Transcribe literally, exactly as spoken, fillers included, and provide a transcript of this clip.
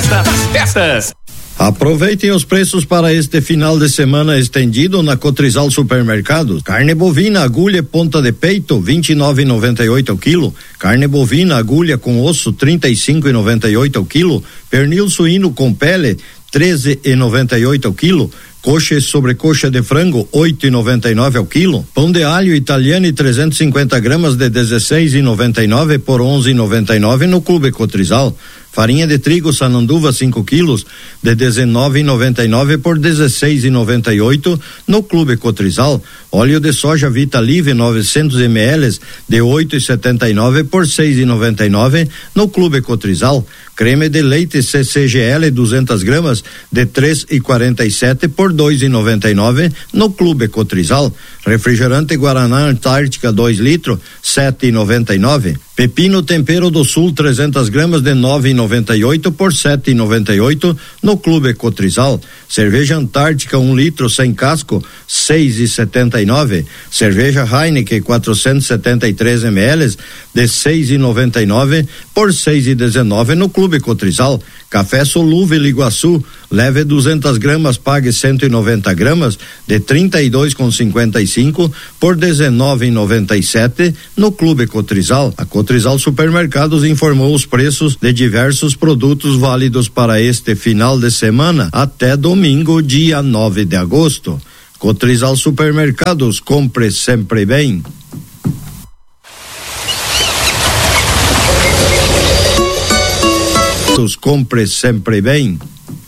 festa das festas. Aproveitem os preços para este final de semana estendido na Cotrizal Supermercados. Carne bovina, agulha ponta de peito, vinte e nove e noventa e oito ao quilo. Carne bovina, agulha com osso, trinta e cinco e noventa e oito ao quilo. Pernil suíno com pele, treze e noventa e oito ao quilo. Coxa e sobrecoxa de frango, oito e noventa e nove ao quilo. Pão de alho italiano, trezentos e cinquenta gramas de dezesseis e noventa e nove por onze e noventa e nove no Clube Cotrizal. Farinha de trigo Sananduva cinco quilos de dezenove e noventa e nove por dezesseis e noventa e oito no Clube Cotrizal. Óleo de soja Vita Live novecentos mililitros de oito e setenta e nove por seis e noventa e nove no Clube Cotrizal. Creme de leite C C G L duzentas gramas de três e quarenta e sete por dois e noventa e nove no Clube Cotrizal. Refrigerante Guaraná Antártica dois litros sete e noventa e nove. Pepino Tempero do Sul trezentas gramas de nove e noventa e oito por sete e noventa e oito no Clube Cotrizal. Cerveja Antártica um litro sem casco seis e setenta e nove. Cerveja Heineken quatrocentos e setenta e três mililitros de seis e noventa e nove por seis e dezenove no Clube Cotrizal. Café Solúvel Iguaçu, leve duzentas gramas, pague cento e noventa gramas de trinta e dois com cinquenta e cinco por dezenove e noventa e sete no Clube Cotrizal. A Cotrizal Supermercados informou os preços de diversos produtos válidos para este final de semana até domingo, dia nove de agosto. Cotrizal Supermercados, compre sempre bem. Compre sempre bem.